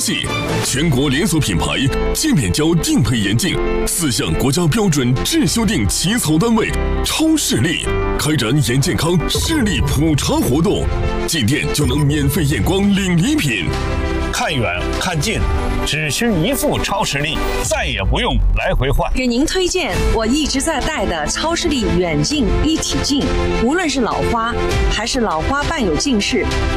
系，全国连锁品牌界面胶定配眼镜，4项国家标准质修订起草单位超视力开展眼健康视力普查活动，进店就能免费验光领礼品。 看远看近，只需一副超视力，再也不用来回换。 给您推荐我一直在戴的超视力远近一体镜，无论是老花还是老花伴有近视，